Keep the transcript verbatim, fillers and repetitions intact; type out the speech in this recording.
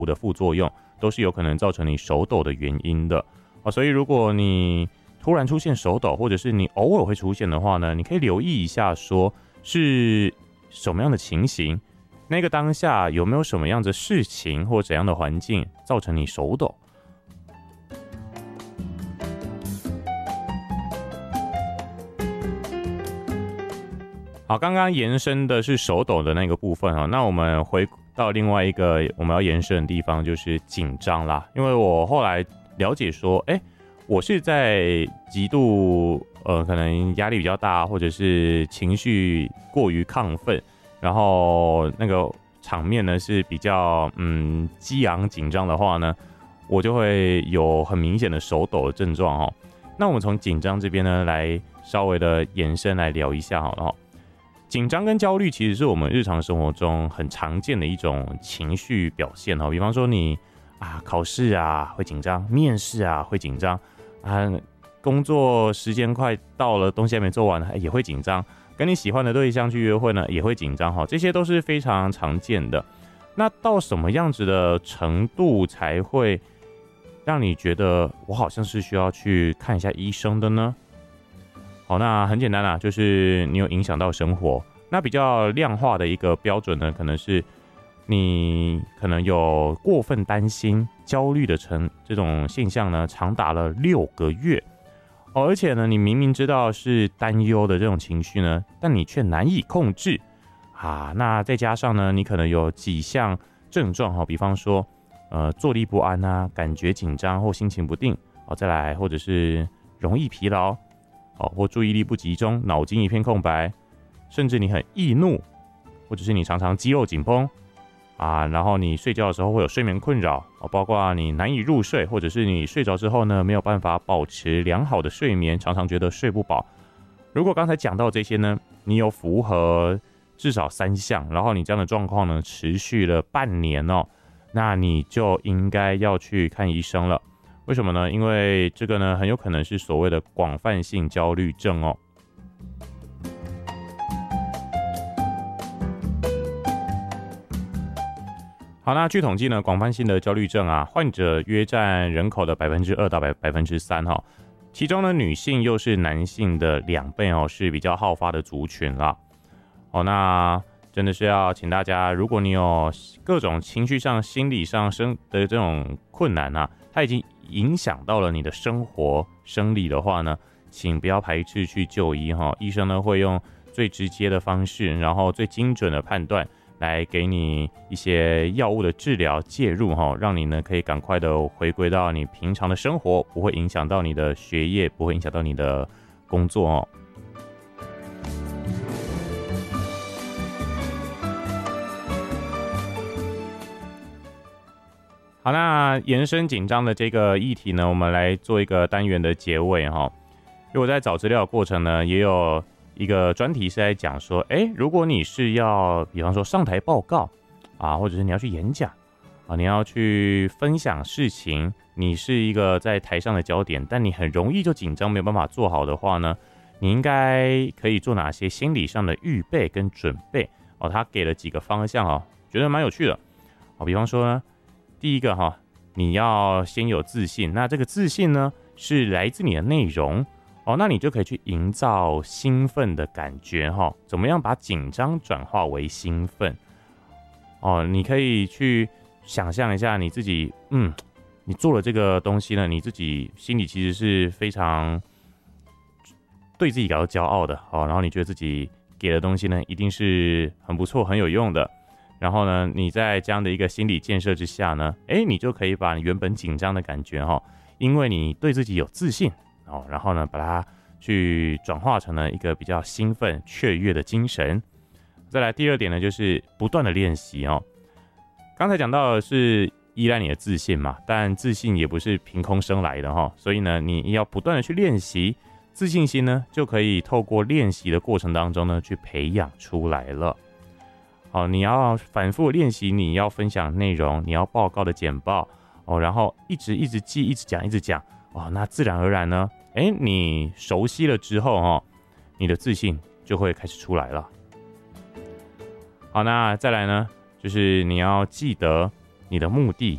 的副作用，都是有可能造成你手抖的原因的。哦，所以如果你突然出现手抖，或者是你偶尔会出现的话呢，你可以留意一下，说是什么样的情形，那个当下有没有什么样的事情或怎样的环境造成你手抖。好，刚刚延伸的是手抖的那个部分，那我们回到另外一个我们要延伸的地方，就是紧张啦。因为我后来了解说，哎、欸，我是在极度呃可能压力比较大，或者是情绪过于亢奋，然后那个场面呢是比较嗯激昂紧张的话呢，我就会有很明显的手抖的症状哦。那我们从紧张这边呢来稍微的延伸来聊一下好了哦。紧张跟焦虑其实是我们日常生活中很常见的一种情绪表现哦。比方说你啊考试啊会紧张，面试啊会紧张啊，工作时间快到了，东西还没做完也会紧张，跟你喜欢的对象去约会呢也会紧张哈，这些都是非常常见的。那到什么样子的程度才会让你觉得我好像是需要去看一下医生的呢？好，那很简单啦，就是你有影响到生活。那比较量化的一个标准呢，可能是你可能有过分担心、焦虑的成这种现象呢，长达了六个月哦。而且呢，你明明知道是担忧的这种情绪呢，但你却难以控制啊。那再加上呢，你可能有几项症状哈，比方说呃坐立不安啊，感觉紧张或心情不定哦，再来或者是容易疲劳。哦，或注意力不集中，脑筋一片空白，甚至你很易怒，或者是你常常肌肉紧绷啊，然后你睡觉的时候会有睡眠困扰，哦，包括你难以入睡，或者是你睡着之后呢没有办法保持良好的睡眠，常常觉得睡不饱。如果刚才讲到这些呢，你有符合至少三项，然后你这样的状况呢持续了半年哦，那你就应该要去看医生了。为什么呢？因为这个呢，很有可能是所谓的广泛性焦虑症哦。好，那据统计呢，广泛性的焦虑症啊，患者约占人口的百分之二到百分之三哈，其中呢，女性又是男性的两倍哦，是比较好发的族群啦。哦，那真的是要请大家，如果你有各种情绪上、心理上生的这种困难啊，它已经影响到了你的生活生理的话呢，请不要排斥去就医哈。医生呢会用最直接的方式，然后最精准的判断，来给你一些药物的治疗介入哈，让你呢可以赶快的回归到你平常的生活，不会影响到你的学业，不会影响到你的工作哦。好，那延伸紧张的这个议题呢，我们来做一个单元的结尾哈。因为我在找资料的过程呢，也有一个专题是在讲说，哎，如果你是要，比方说上台报告啊，或者是你要去演讲啊，你要去分享事情，你是一个在台上的焦点，但你很容易就紧张，没有办法做好的话呢，你应该可以做哪些心理上的预备跟准备哦？他给了几个方向哦，觉得蛮有趣的哦。比方说呢，第一个哈，你要先有自信，那这个自信呢是来自你的内容哦，那你就可以去营造兴奋的感觉哈。怎么样把紧张转化为兴奋哦？你可以去想象一下你自己，嗯，你做了这个东西呢，你自己心里其实是非常对自己感到骄傲的哦，然后你觉得自己给的东西呢一定是很不错、很有用的。然后呢，你在这样的一个心理建设之下呢，哎，你就可以把你原本紧张的感觉哈，因为你对自己有自信哦，然后呢，把它去转化成了一个比较兴奋、雀跃的精神。再来第二点呢，就是不断的练习哦。刚才讲到的是依赖你的自信嘛，但自信也不是凭空生来的哈，所以呢，你要不断的去练习，自信心呢就可以透过练习的过程当中呢去培养出来了。好，你要反复练习，你要分享内容，你要报告的简报哦，然后一直一直记，一直讲，一直讲哦，那自然而然呢，哎，你熟悉了之后哦，你的自信就会开始出来了。好，那再来呢，就是你要记得你的目的